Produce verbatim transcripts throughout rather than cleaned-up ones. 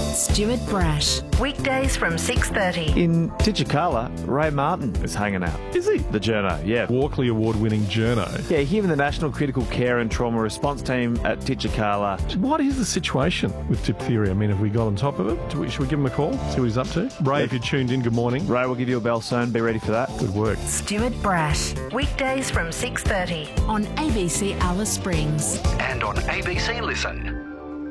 Stuart Brash. Weekdays from six thirty. In Titchakala, Ray Martin is hanging out. Is he? The journo, yeah. Walkley Award-winning journo. Yeah, him and the National Critical Care and Trauma Response Team at Titchakala. What is the situation with diphtheria? I mean, have we got on top of it? Do we, should we give him a call, see what he's up to? Ray, if you're tuned in, good morning. Ray will give you a bell soon. Be ready for that. Good work. Stuart Brash. Weekdays from six thirty. On A B C Alice Springs. And on A B C Listen.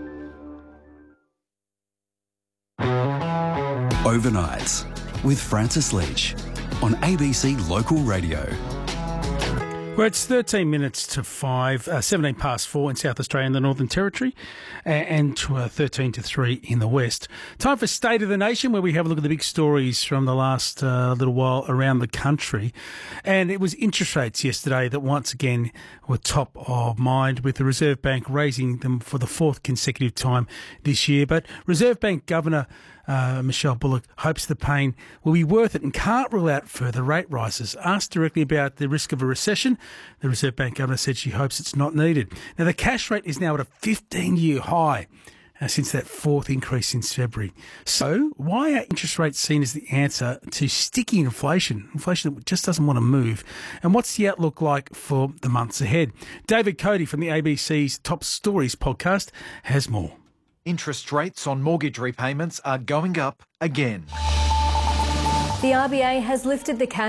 Overnights with Francis Leach on A B C Local Radio. Well, it's thirteen minutes to five, uh, seventeen past four in South Australia and the Northern Territory, and to, uh, thirteen to three in the West. Time for State of the Nation, where we have a look at the big stories from the last uh, little while around the country. And it was interest rates yesterday that once again were top of mind, with the Reserve Bank raising them for the fourth consecutive time this year. But Reserve Bank Governor Uh, Michelle Bullock hopes the pain will be worth it and can't rule out further rate rises. Asked directly about the risk of a recession, the Reserve Bank Governor said she hopes it's not needed. Now, the cash rate is now at a fifteen-year high uh, since that fourth increase since February. So why are interest rates seen as the answer to sticky inflation, inflation that just doesn't want to move? And what's the outlook like for the months ahead? David Cody from the A B C's Top Stories podcast has more. Interest rates on mortgage repayments are going up again. The R B A has lifted the cash